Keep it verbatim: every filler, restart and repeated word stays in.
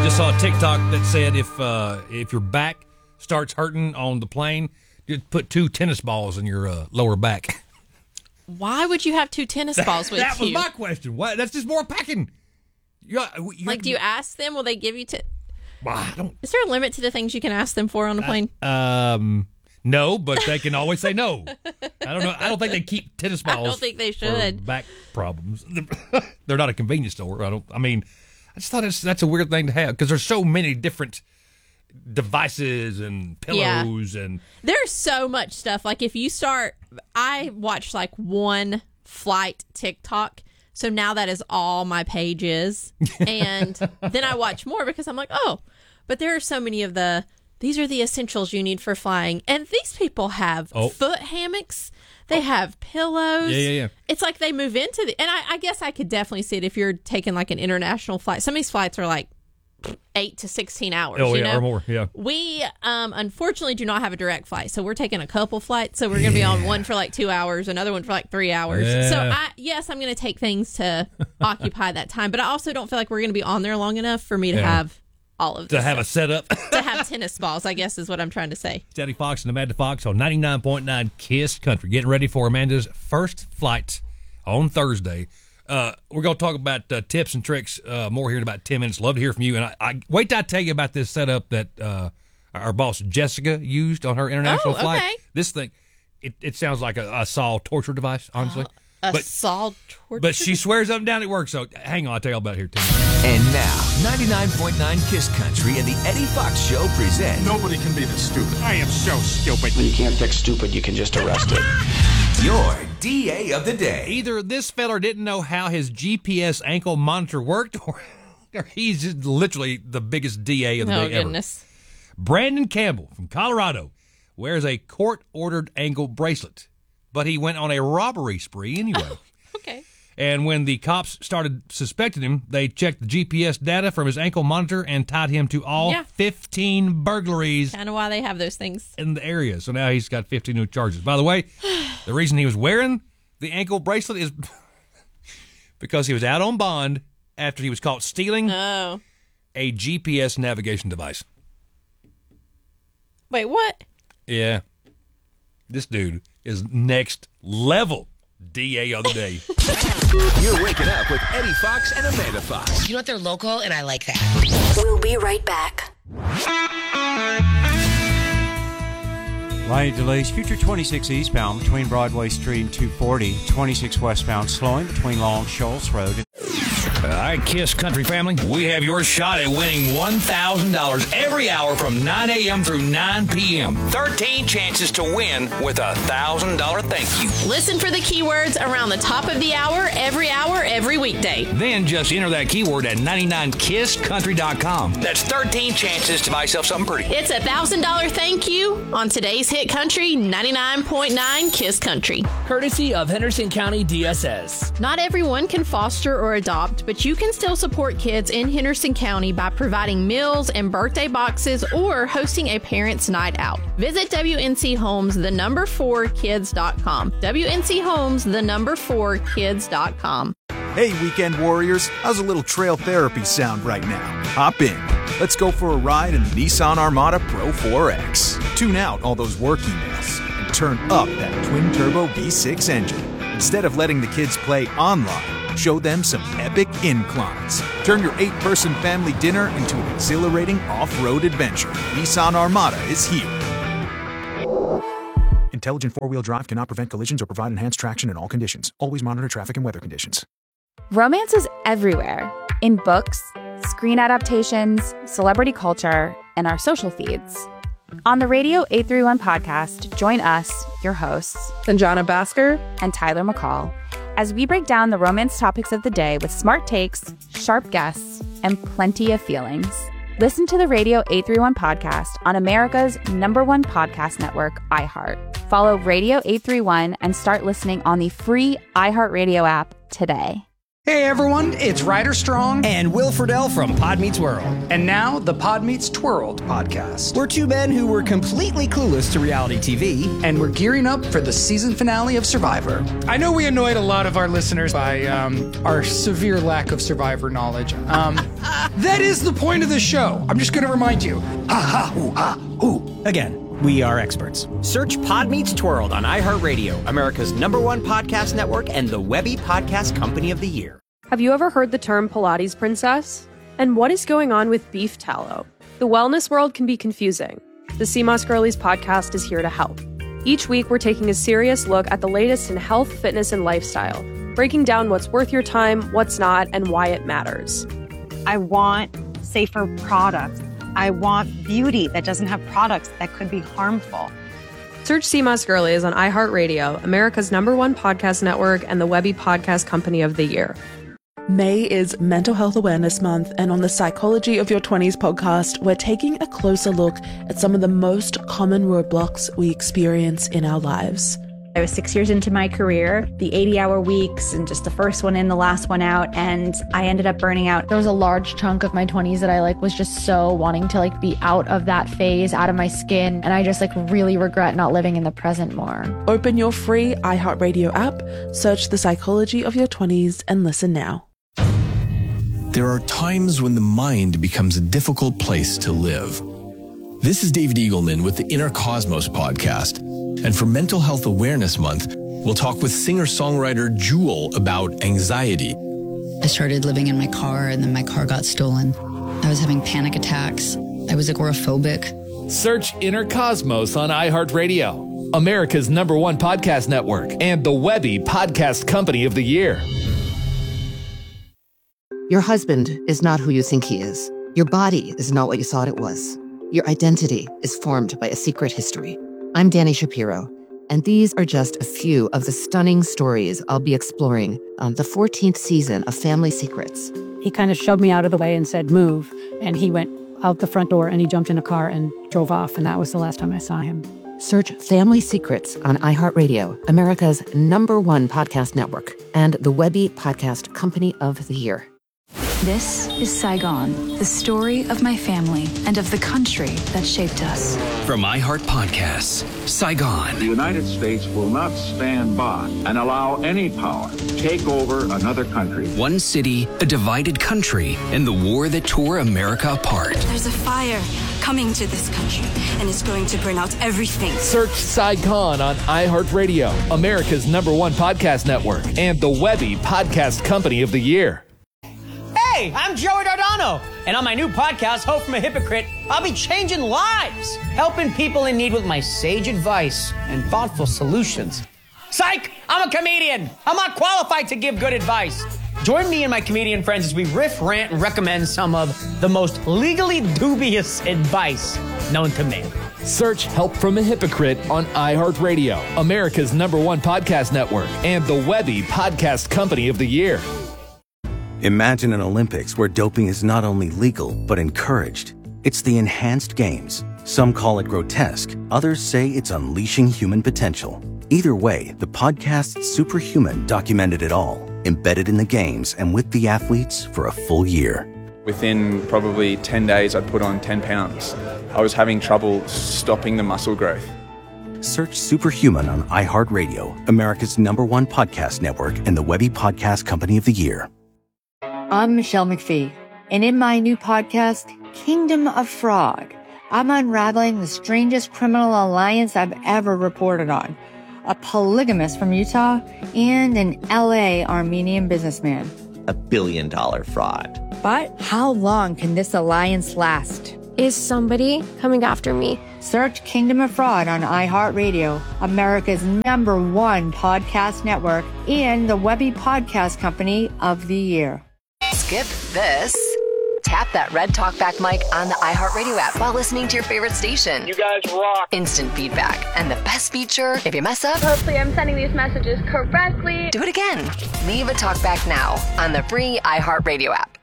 just saw a TikTok that said if uh, if your back starts hurting on the plane, just put two tennis balls in your uh, lower back. Why would you have two tennis balls with that you? That was my question. Why? That's just more packing. You, you like, do you ask them? Will they give you t- well, I don't. Is there a limit to the things you can ask them for on a plane? Uh, um, no, but they can always say no. I don't know. I don't think they keep tennis balls. I don't think they should. For back problems. They're not a convenience store. I don't. I mean, I just thought it's, that's a weird thing to have because there's so many different devices and pillows yeah. and there's so much stuff. Like if you start, I watched like one flight TikTok. So now that is all my page is. And then I watch more because I'm like, oh, but there are so many of the, these are the essentials you need for flying. And these people have oh. foot hammocks. They oh. have pillows. Yeah, yeah, yeah. It's like they move into the, and I, I guess I could definitely see it if you're taking like an international flight. Some of these flights are like eight to sixteen hours. Oh, you yeah, know? or more, yeah. We, um, unfortunately, do not have a direct flight, so we're taking a couple flights. So we're going to be on one for like two hours, another one for like three hours. Yeah. So, I, yes, I'm going to take things to occupy that time, but I also don't feel like we're going to be on there long enough for me to yeah. have all of this. To have stuff. a setup. To have tennis balls, I guess is what I'm trying to say. Daddy Fox and Amanda Fox on ninety-nine point nine KISS Country. Getting ready for Amanda's first flight on Thursday. Uh, we're going to talk about uh, tips and tricks uh, more here in about ten minutes. Love to hear from you. And I, I wait till I tell you about this setup that uh, our boss Jessica used on her international oh, flight. Okay. This thing, it, it sounds like a, a Saw torture device, honestly. Uh, a but, Saw torture But she swears up and down it works. So hang on, I'll tell you all about it here. And now, ninety-nine point nine KISS Country and the Eddie Fox Show present. Nobody can be this stupid. I am so stupid. When you can't fix stupid, you can just arrest it. Your D A of the day. Either this feller didn't know how his G P S ankle monitor worked, or, or he's just literally the biggest D A of the oh, day goodness. ever. Brandon Campbell from Colorado wears a court-ordered ankle bracelet, but he went on a robbery spree anyway. Oh, okay. And when the cops started suspecting him, they checked the G P S data from his ankle monitor and tied him to all yeah. fifteen burglaries. Kind of why they have those things in the area. So now he's got fifteen new charges. By the way, the reason he was wearing the ankle bracelet is because he was out on bond after he was caught stealing oh. a G P S navigation device. Wait, what? Yeah. This dude is next level D A of the day. You're waking up with Eddie Fox and Amanda Fox. You know what? They're local, and I like that. We'll be right back. Light delays. Future twenty-six eastbound between Broadway Street and two forty. twenty-six westbound slowing between Long Shoals Road. All right, KISS Country family, we have your shot at winning one thousand dollars every hour from nine a.m. through nine p.m. thirteen chances to win with a one thousand dollars thank you. Listen for the keywords around the top of the hour, every hour, every weekday. Then just enter that keyword at ninety-nine kiss country dot com. That's thirteen chances to buy yourself something pretty. It's a one thousand dollars thank you on today's Hit Country ninety-nine point nine KISS Country. Courtesy of Henderson County D S S. Not everyone can foster or adopt, but you can still support kids in Henderson County by providing meals and birthday boxes or hosting a parents' night out. Visit W N C Homes, the number four kids dot com. W N C Homes, the number four kids dot com. Hey, weekend warriors, how's a little trail therapy sound right now? Hop in. Let's go for a ride in the Nissan Armada Pro four X. Tune out all those work emails and turn up that twin-turbo V six engine. Instead of letting the kids play online, show them some epic inclines. Turn your eight-person family dinner into an exhilarating off-road adventure. Nissan Armada is here. Intelligent four-wheel drive cannot prevent collisions or provide enhanced traction in all conditions. Always monitor traffic and weather conditions. Romance is everywhere. In books, screen adaptations, celebrity culture, and our social feeds. On the Radio eight thirty-one podcast, join us, your hosts, Sanjana Bhaskar and Tyler McCall, as we break down the romance topics of the day with smart takes, sharp guests, and plenty of feelings. Listen to the Radio eight thirty-one podcast on America's number one podcast network, iHeart. Follow Radio eight thirty-one and start listening on the free iHeartRadio app today. Hey everyone, it's Ryder Strong and Will Friedle from Pod Meets World. And now the Pod Meets Twirled podcast. We're two men who were completely clueless to reality T V. And we're gearing up for the season finale of Survivor. I know we annoyed a lot of our listeners by um, our severe lack of Survivor knowledge. Um, that is the point of the show. I'm just going to remind you. Ha ha hoo ha hoo. Again. We are experts. Search Pod Meets Twirled on iHeartRadio, America's number one podcast network and the Webby Podcast Company of the Year. Have you ever heard the term Pilates princess? And what is going on with beef tallow? The wellness world can be confusing. The Sea Moss Girlies podcast is here to help. Each week, we're taking a serious look at the latest in health, fitness, and lifestyle, breaking down what's worth your time, what's not, and why it matters. I want safer products. I want beauty that doesn't have products that could be harmful. Search Sea Moss Girlies on iHeartRadio, America's number one podcast network and the Webby Podcast Company of the Year. May is Mental Health Awareness Month, and on the Psychology of Your twenties podcast, we're taking a closer look at some of the most common roadblocks we experience in our lives. I was six years into my career, the eighty-hour weeks, and just the first one in, the last one out, and I ended up burning out. There was a large chunk of my twenties that I like was just so wanting to like be out of that phase, out of my skin, and I just like really regret not living in the present more. Open your free iHeartRadio app, search The Psychology of Your twenties, and listen now. There are times when the mind becomes a difficult place to live. This is David Eagleman with the Inner Cosmos podcast. And for Mental Health Awareness Month, we'll talk with singer-songwriter Jewel about anxiety. I started living in my car, and then my car got stolen. I was having panic attacks. I was agoraphobic. Search Inner Cosmos on iHeartRadio, America's number one podcast network, and the Webby Podcast Company of the Year. Your husband is not who you think he is. Your body is not what you thought it was. Your identity is formed by a secret history. I'm Dani Shapiro, and these are just a few of the stunning stories I'll be exploring on the fourteenth season of Family Secrets. He kind of shoved me out of the way and said, move, and he went out the front door and he jumped in a car and drove off, and that was the last time I saw him. Search Family Secrets on iHeartRadio, America's number one podcast network, and the Webby Podcast Company of the Year. This is Saigon, the story of my family and of the country that shaped us. From iHeart Podcasts, Saigon. The United States will not stand by and allow any power to take over another country. One city, a divided country, and the war that tore America apart. There's a fire coming to this country, and it's going to burn out everything. Search Saigon on iHeartRadio, America's number one podcast network, and the Webby Podcast Company of the Year. Hey, I'm Joey Dardano, and on my new podcast, Hope from a Hypocrite, I'll be changing lives, helping people in need with my sage advice and thoughtful solutions. Psych! I'm a comedian. I'm not qualified to give good advice. Join me and my comedian friends as we riff, rant, and recommend some of the most legally dubious advice known to man. Search Help from a Hypocrite on iHeartRadio, America's number one podcast network, and the Webby Podcast Company of the Year. Imagine an Olympics where doping is not only legal, but encouraged. It's the Enhanced Games. Some call it grotesque. Others say it's unleashing human potential. Either way, the podcast Superhuman documented it all, embedded in the games and with the athletes for a full year. Within probably ten days, I'd put on ten pounds. I was having trouble stopping the muscle growth. Search Superhuman on iHeartRadio, America's number one podcast network, and the Webby Podcast Company of the Year. I'm Michelle McPhee, and in my new podcast, Kingdom of Frog, I'm unraveling the strangest criminal alliance I've ever reported on. A polygamist from Utah and an L A Armenian businessman. A billion dollar fraud. But how long can this alliance last? Is somebody coming after me? Search Kingdom of Fraud on iHeartRadio, America's number one podcast network, and the Webby Podcast Company of the Year. Skip this. Tap that red talkback mic on the iHeartRadio app while listening to your favorite station. You guys rock. Instant feedback. And the best feature, if you mess up, hopefully I'm sending these messages correctly. Do it again. Leave a talkback now on the free iHeartRadio app.